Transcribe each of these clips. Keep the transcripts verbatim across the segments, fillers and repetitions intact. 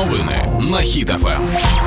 Новини на Хіт еф ем.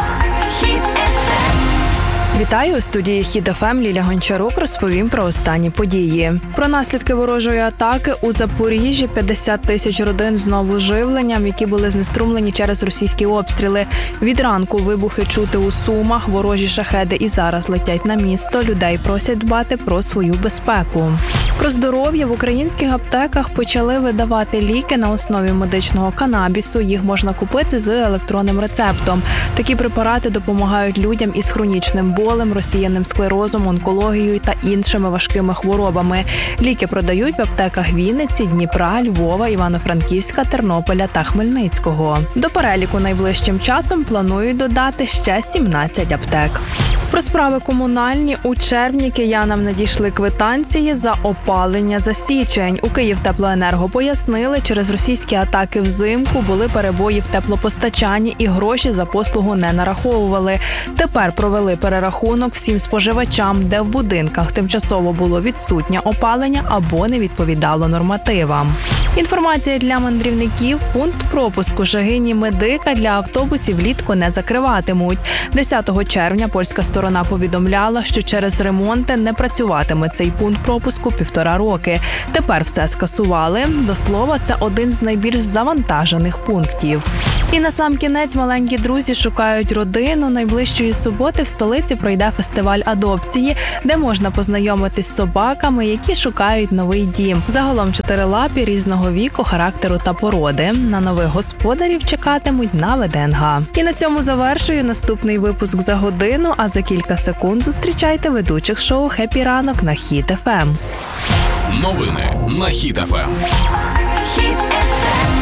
Вітаю, у студії Хіт еф ем Ліля Гончарук розповім про останні події. Про наслідки ворожої атаки у Запоріжжі п'ятдесят тисяч родин знову живленням, які були знеструмлені через російські обстріли. Від ранку вибухи чути у Сумах, ворожі шахеди і зараз летять на місто. Людей просять дбати про свою безпеку. Про здоров'я в українських аптеках почали видавати ліки на основі медичного канабісу. Їх можна купити з електронним рецептом. Такі препарати допомагають людям із хронічним болем, розсіяним склерозом, онкологією та іншими важкими хворобами. Ліки продають в аптеках Вінниці, Дніпра, Львова, Івано-Франківська, Тернополя та Хмельницького. До переліку найближчим часом планують додати ще сімнадцять аптек. Про справи комунальні. У червні киянам надійшли квитанції за опалення за січень. У Київтеплоенерго пояснили, через російські атаки взимку були перебої в теплопостачанні і гроші за послугу не нараховували. Тепер провели перерахунок всім споживачам, де в будинках тимчасово було відсутнє опалення або не відповідало нормативам. Інформація для мандрівників. Пункт пропуску Шагині Медика для автобусів влітку не закриватимуть. десятого червня польська сторона повідомляла, що через ремонти не працюватиме цей пункт пропуску півтора роки. Тепер все скасували. До слова, це один з найбільш завантажених пунктів. І насамкінець маленькі друзі шукають родину. Найближчої суботи в столиці пройде фестиваль адопції, де можна познайомитись з собаками, які шукають новий дім. Загалом чотирилапі різного віку, характеру та породи. На нових господарів чекатимуть на ВДНГ. І на цьому завершую наступний випуск за годину, а за кілька секунд зустрічайте ведучих шоу «Хеппі ранок» на Хіт еф ем. Новини на Хіт еф ем. Хіт еф ем.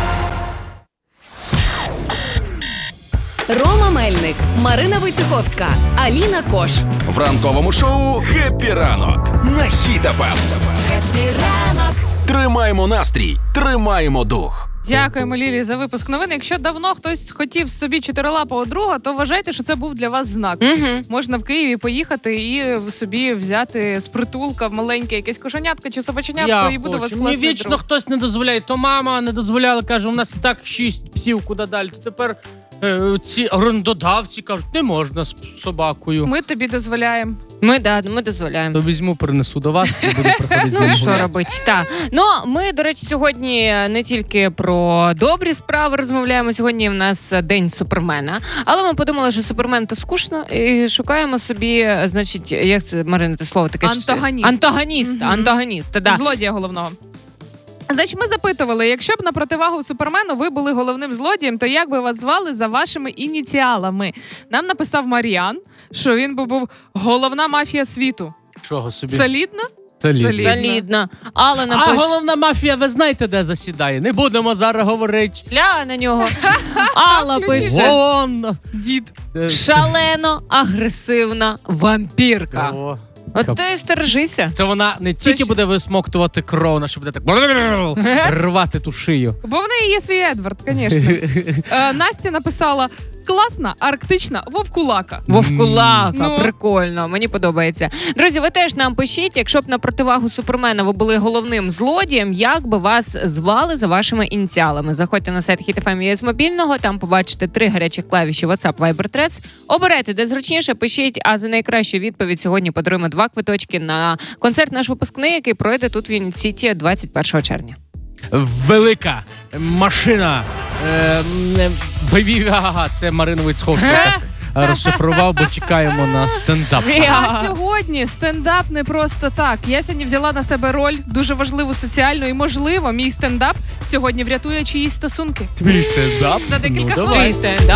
Рома Мельник, Марина Войцеховська, Аліна Кош. В ранковому шоу «Хеппі ранок» на Хіт еф ем. Хеппі ранок. Тримаємо настрій, тримаємо дух. Дякуємо, Лілі, за випуск новин. Якщо давно хтось хотів собі чотирилапого друга, то вважайте, що це був для вас знак. Угу. Можна в Києві поїхати і собі взяти з притулка маленьке якесь кошенятко чи собаченятко, Я і буде у вас хочу. Мені класний вічно друг. хтось не дозволяє. То мама не дозволяла, каже, у нас і так шість псів, куди далі. То тепер е, ці орендодавці кажуть, не можна з собакою. Ми тобі дозволяємо. Ми, да, ми дозволяємо. То візьму, принесу до вас і буду приходити з Ну, ним що гуляти. робити? Так. Ну, ми, до речі, сьогодні не тільки про добрі справи розмовляємо. Сьогодні в нас День Супермена. Але ми подумали, що Супермен – то скучно. І шукаємо собі, значить, як це, Марина, те слово таке? Антагоніст. Антагоніст. Мгм. Антагоніст, да. Злодія головного. Значить, ми запитували, якщо б на противагу Супермену ви були головним злодієм, то як би вас звали за вашими ініціалами? Нам написав Мар'ян, що він би був головна мафія світу. Чого собі? Солідно? Солідно. Солідно. Солідно. Але А напиш... головна мафія, ви знаєте, де засідає? Не будемо зараз говорити. Ля на нього. Алла пише. Вон! Дід. Е, Шалено агресивна вампірка. о. От ти і стережися. Це вона не тільки ще- буде висмоктувати кров, вона ще буде так рвати ту шию. Бо в неї є свій Едвард, звісно. Е, Настя написала: класна, арктична, вовкулака. Вовкулака, Ну. прикольно, мені подобається. Друзі, ви теж нам пишіть, якщо б на противагу Супермена ви були головним злодієм, як би вас звали за вашими ініціалами. Заходьте на сайт Хіт еф ем з мобільного, там побачите три гарячих клавіші WhatsApp, Viber, Threads. Обирайте, де зручніше, пишіть, а за найкращу відповідь сьогодні подаруємо два квиточки на концерт наш випускний, який пройде тут в Юніт-Сіті двадцять першого червня. Велика машина. Е, м, Ага, це Марина Войцеховська так розшифрував, бо чекаємо на стендап. А сьогодні стендап не просто так. Я сьогодні взяла на себе роль дуже важливу соціальну, і, можливо, мій стендап сьогодні врятує чиїсь стосунки. Твій стендап? За декілька Ну, хвилин. давай. Чий стендап?